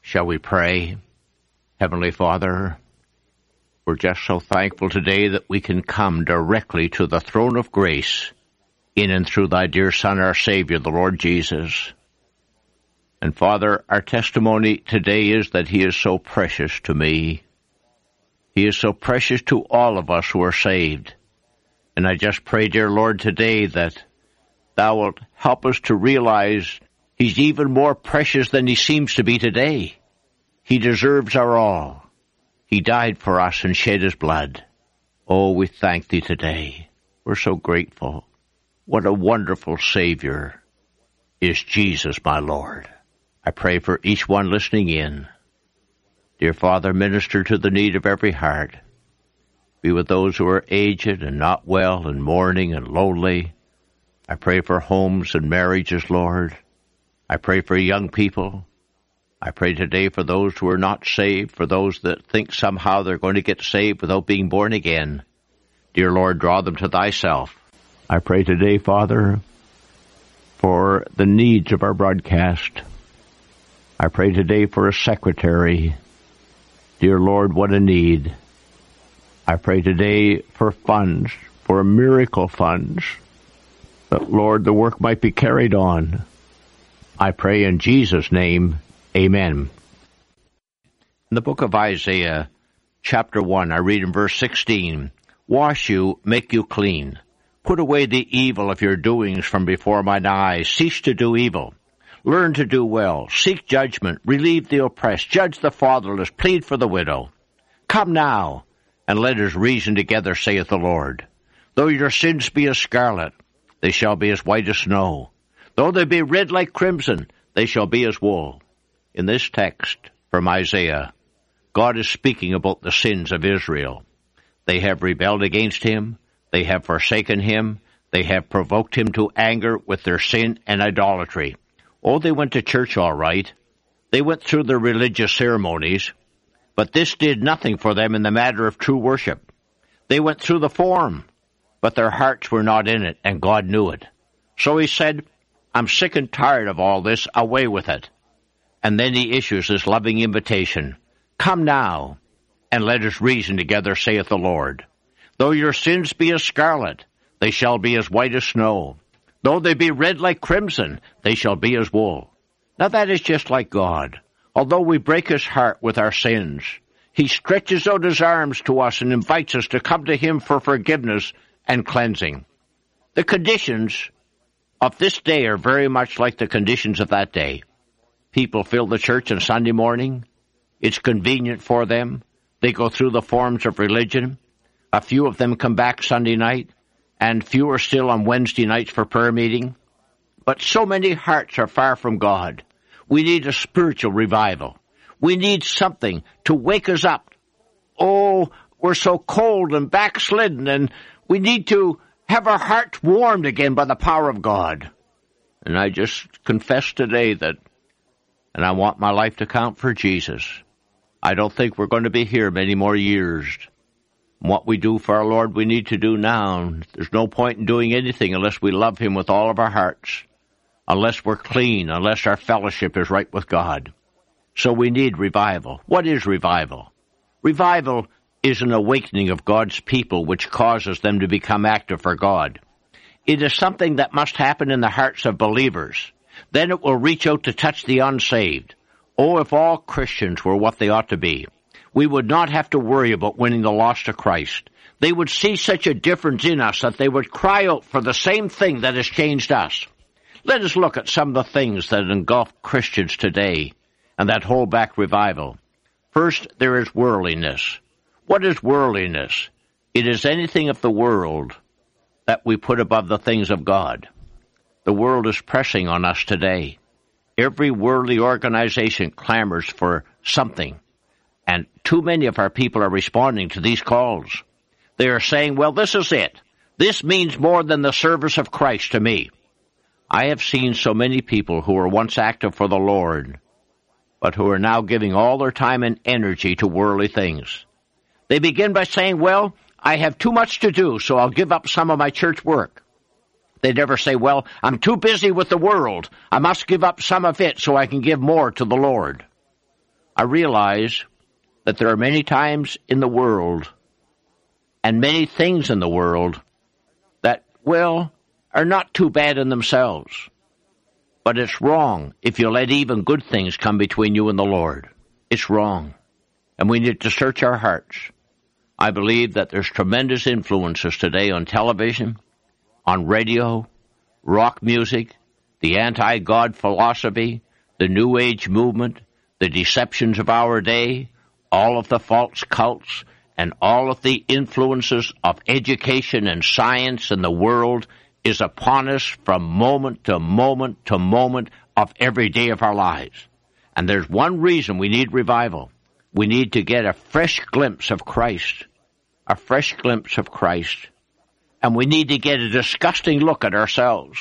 Shall we pray? Heavenly Father, we're just so thankful today that we can come directly to the throne of grace in and through thy dear Son, our Savior, the Lord Jesus. And Father, our testimony today is that he is so precious to me. He is so precious to all of us who are saved. And I just pray, dear Lord, today that thou wilt help us to realize he's even more precious than he seems to be today. He deserves our all. He died for us and shed his blood. Oh, we thank thee today. We're so grateful. What a wonderful Savior is Jesus, my Lord. I pray for each one listening in. Dear Father, minister to the need of every heart. Be with those who are aged and not well and mourning and lonely. I pray for homes and marriages, Lord. I pray for young people. I pray today for those who are not saved, for those that think somehow they're going to get saved without being born again. Dear Lord, draw them to thyself. I pray today, Father, for the needs of our broadcast. I pray today for a secretary. Dear Lord, what a need. I pray today for funds, for miracle funds, that, Lord, the work might be carried on. I pray in Jesus' name, amen. In the book of Isaiah, chapter 1, I read in verse 16, "Wash you, make you clean. Put away the evil of your doings from before mine eyes. Cease to do evil. Learn to do well. Seek judgment. Relieve the oppressed. Judge the fatherless. Plead for the widow. Come now, and let us reason together, saith the Lord. Though your sins be as scarlet, they shall be as white as snow. Though they be red like crimson, they shall be as wool." In this text from Isaiah, God is speaking about the sins of Israel. They have rebelled against him. They have forsaken him. They have provoked him to anger with their sin and idolatry. Oh, they went to church all right. They went through the religious ceremonies, but this did nothing for them in the matter of true worship. They went through the form, but their hearts were not in it, and God knew it. So he said, "I'm sick and tired of all this. Away with it." And then he issues this loving invitation. "Come now, and let us reason together, saith the Lord. Though your sins be as scarlet, they shall be as white as snow. Though they be red like crimson, they shall be as wool." Now that is just like God. Although we break his heart with our sins, he stretches out his arms to us and invites us to come to him for forgiveness and cleansing. The conditions of this day are very much like the conditions of that day. People fill the church on Sunday morning. It's convenient for them. They go through the forms of religion. A few of them come back Sunday night, and fewer still on Wednesday nights for prayer meeting. But so many hearts are far from God. We need a spiritual revival. We need something to wake us up. Oh, we're so cold and backslidden, and we need to have our hearts warmed again by the power of God. And I just confess today that, and I want my life to count for Jesus. I don't think we're going to be here many more years. What we do for our Lord, we need to do now. There's no point in doing anything unless we love him with all of our hearts, unless we're clean, unless our fellowship is right with God. So we need revival. What is revival? Revival is an awakening of God's people which causes them to become active for God. It is something that must happen in the hearts of believers. Then it will reach out to touch the unsaved. Oh, if all Christians were what they ought to be, we would not have to worry about winning the lost to Christ. They would see such a difference in us that they would cry out for the same thing that has changed us. Let us look at some of the things that engulf Christians today and that hold back revival. First, there is worldliness. What is worldliness? It is anything of the world that we put above the things of God. The world is pressing on us today. Every worldly organization clamors for something, and too many of our people are responding to these calls. They are saying, well, this is it. This means more than the service of Christ to me. I have seen so many people who were once active for the Lord, but who are now giving all their time and energy to worldly things. They begin by saying, well, I have too much to do, so I'll give up some of my church work. They never say, well, I'm too busy with the world. I must give up some of it so I can give more to the Lord. I realize that there are many times in the world and many things in the world that, well, are not too bad in themselves. But it's wrong if you let even good things come between you and the Lord. It's wrong. And we need to search our hearts. I believe that there's tremendous influences today on television, on radio, rock music, the anti-God philosophy, the New Age movement, the deceptions of our day, all of the false cults, and all of the influences of education and science in the world is upon us from moment to moment to moment of every day of our lives. And there's one reason we need revival. We need to get a fresh glimpse of Christ. A fresh glimpse of Christ. And we need to get a disgusting look at ourselves.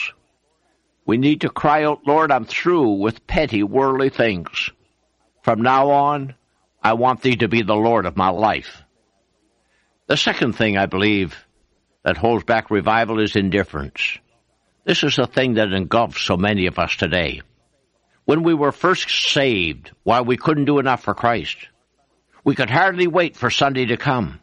We need to cry out, Lord, I'm through with petty worldly things. From now on, I want thee to be the Lord of my life. The second thing I believe that holds back revival is indifference. This is the thing that engulfs so many of us today. When we were first saved, why, we couldn't do enough for Christ. We could hardly wait for Sunday to come.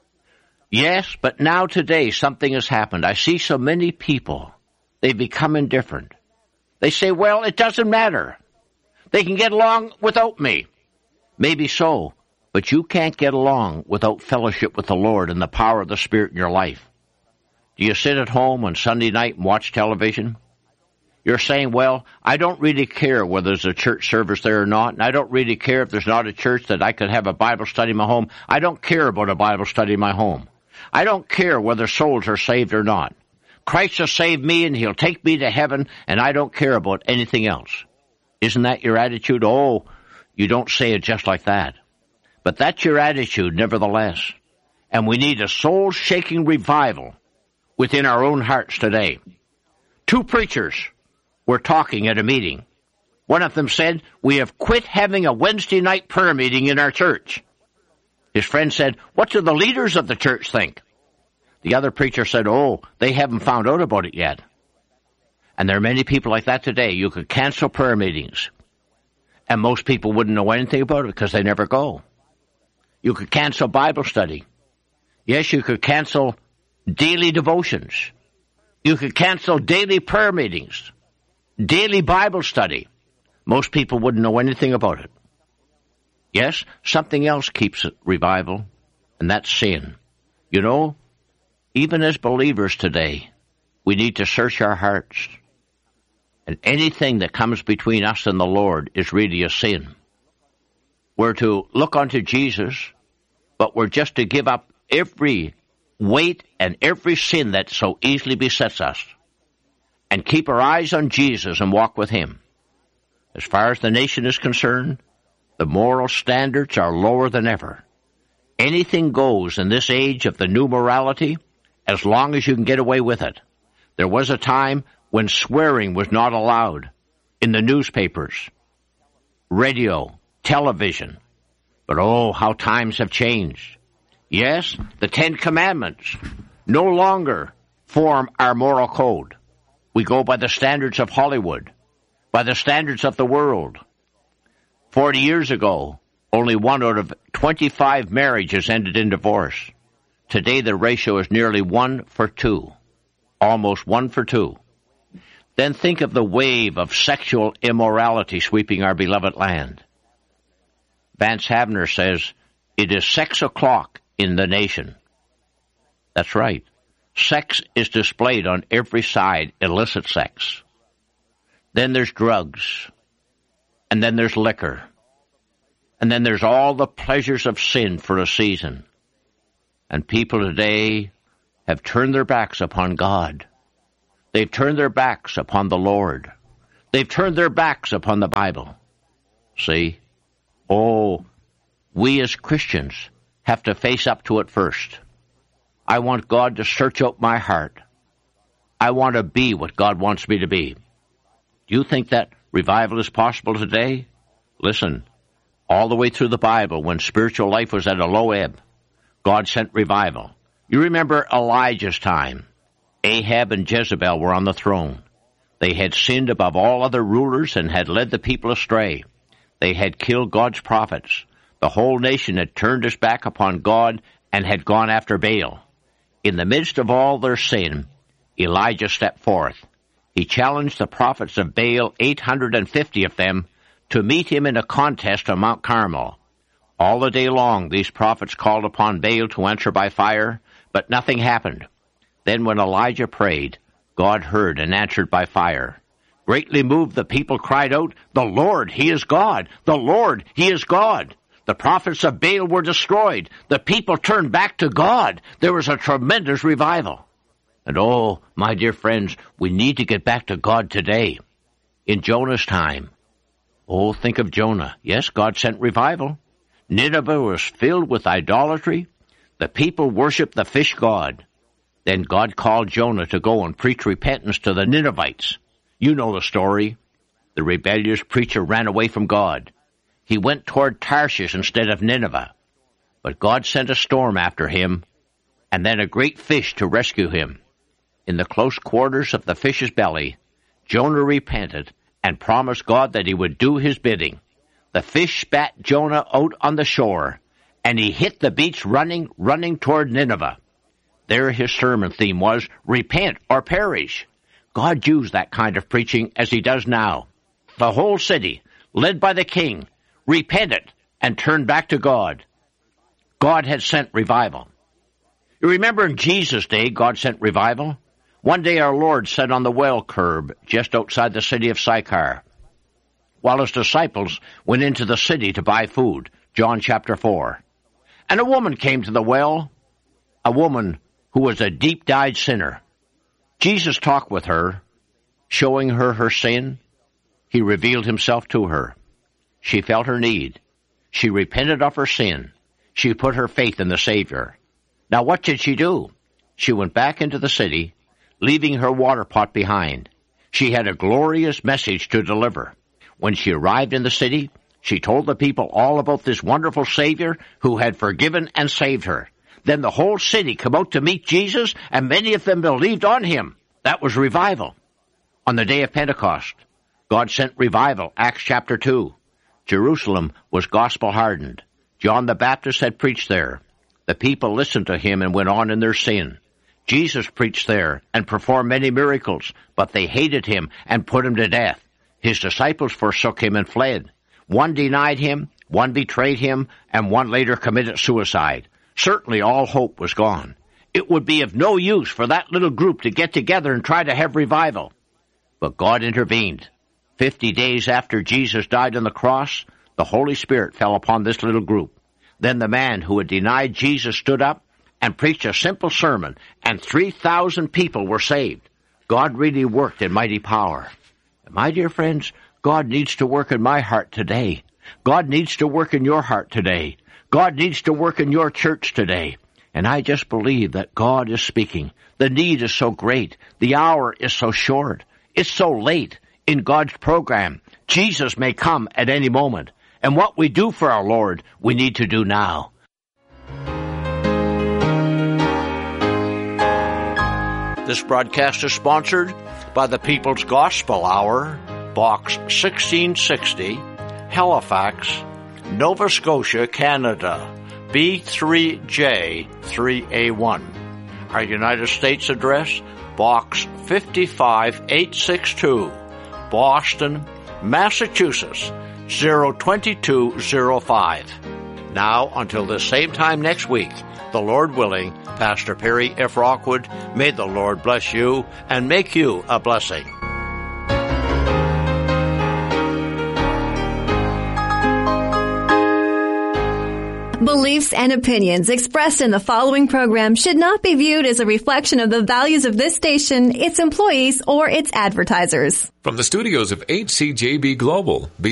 Yes, but now today something has happened. I see so many people, they've become indifferent. They say, well, it doesn't matter. They can get along without me. Maybe so, but you can't get along without fellowship with the Lord and the power of the Spirit in your life. Do you sit at home on Sunday night and watch television? You're saying, well, I don't really care whether there's a church service there or not, and I don't really care if there's not a church that I could have a Bible study in my home. I don't care about a Bible study in my home. I don't care whether souls are saved or not. Christ has saved me, and he'll take me to heaven, and I don't care about anything else. Isn't that your attitude? Oh, you don't say it just like that. But that's your attitude, nevertheless. And we need a soul-shaking revival within our own hearts today. Two preachers were talking at a meeting. One of them said, we have quit having a Wednesday night prayer meeting in our church. His friend said, what do the leaders of the church think? The other preacher said, oh, they haven't found out about it yet. And there are many people like that today. You could cancel prayer meetings, and most people wouldn't know anything about it because they never go. You could cancel Bible study. Yes, you could cancel daily devotions. You could cancel daily prayer meetings, daily Bible study. Most people wouldn't know anything about it. Yes, something else keeps revival, and that's sin. You know, even as believers today, we need to search our hearts. And anything that comes between us and the Lord is really a sin. We're to look unto Jesus, but we're just to give up every weight and every sin that so easily besets us, and keep our eyes on Jesus and walk with him. As far as the nation is concerned, the moral standards are lower than ever. Anything goes in this age of the new morality, as long as you can get away with it. There was a time when swearing was not allowed in the newspapers, radio, television. But oh, how times have changed. Yes, the Ten Commandments no longer form our moral code. We go by the standards of Hollywood, by the standards of the world. 40 years ago, only 1 out of 25 marriages ended in divorce. Today the ratio is nearly 1 for 2, almost 1 for 2. Then think of the wave of sexual immorality sweeping our beloved land. Vance Havner says, it is sex o'clock in the nation. That's right. Sex is displayed on every side, illicit sex. Then there's drugs. And then there's liquor. And then there's all the pleasures of sin for a season. And people today have turned their backs upon God. They've turned their backs upon the Lord. They've turned their backs upon the Bible. See? Oh, we as Christians have to face up to it first. I want God to search out my heart. I want to be what God wants me to be. Do you think that revival is possible today? Listen, all the way through the Bible, when spiritual life was at a low ebb, God sent revival. You remember Elijah's time. Ahab and Jezebel were on the throne. They had sinned above all other rulers and had led the people astray. They had killed God's prophets. The whole nation had turned its back upon God and had gone after Baal. In the midst of all their sin, Elijah stepped forth. He challenged the prophets of Baal, 850 of them, to meet him in a contest on Mount Carmel. All the day long these prophets called upon Baal to answer by fire, but nothing happened. Then when Elijah prayed, God heard and answered by fire. Greatly moved, the people cried out, "The Lord, He is God! The Lord, He is God!" The prophets of Baal were destroyed. The people turned back to God. There was a tremendous revival. And oh, my dear friends, we need to get back to God today. In Jonah's time, oh, think of Jonah. Yes, God sent revival. Nineveh was filled with idolatry. The people worshiped the fish god. Then God called Jonah to go and preach repentance to the Ninevites. You know the story. The rebellious preacher ran away from God. He went toward Tarshish instead of Nineveh. But God sent a storm after him, and then a great fish to rescue him. In the close quarters of the fish's belly, Jonah repented and promised God that he would do his bidding. The fish spat Jonah out on the shore, and he hit the beach running toward Nineveh. There his sermon theme was, "Repent or perish." God used that kind of preaching as He does now. The whole city, led by the king, repented and turned back to God. God had sent revival. You remember in Jesus' day, God sent revival? One day our Lord sat on the well curb just outside the city of Sychar, while His disciples went into the city to buy food, John chapter 4. And a woman came to the well, a woman who was a deep-dyed sinner. Jesus talked with her, showing her her sin. He revealed Himself to her. She felt her need. She repented of her sin. She put her faith in the Savior. Now what did she do? She went back into the city, leaving her water pot behind. She had a glorious message to deliver. When she arrived in the city, she told the people all about this wonderful Savior who had forgiven and saved her. Then the whole city came out to meet Jesus, and many of them believed on Him. That was revival. On the day of Pentecost, God sent revival, Acts chapter 2. Jerusalem was gospel-hardened. John the Baptist had preached there. The people listened to him and went on in their sin. Jesus preached there and performed many miracles, but they hated Him and put Him to death. His disciples forsook Him and fled. One denied Him, one betrayed Him, and one later committed suicide. Certainly all hope was gone. It would be of no use for that little group to get together and try to have revival. But God intervened. 50 days after Jesus died on the cross, the Holy Spirit fell upon this little group. Then the man who had denied Jesus stood up and preached a simple sermon, and 3,000 people were saved. God really worked in mighty power. And my dear friends, God needs to work in my heart today. God needs to work in your heart today. God needs to work in your church today. And I just believe that God is speaking. The need is so great. The hour is so short. It's so late in God's program. Jesus may come at any moment. And what we do for our Lord, we need to do now. This broadcast is sponsored by the People's Gospel Hour, Box 1660, Halifax, Nova Scotia, Canada, B3J3A1. Our United States address, Box 55862, Boston, Massachusetts, 02205. Now, until the same time next week, the Lord willing, Pastor Perry F. Rockwood, may the Lord bless you and make you a blessing. Beliefs and opinions expressed in the following program should not be viewed as a reflection of the values of this station, its employees, or its advertisers. From the studios of HCJB Global,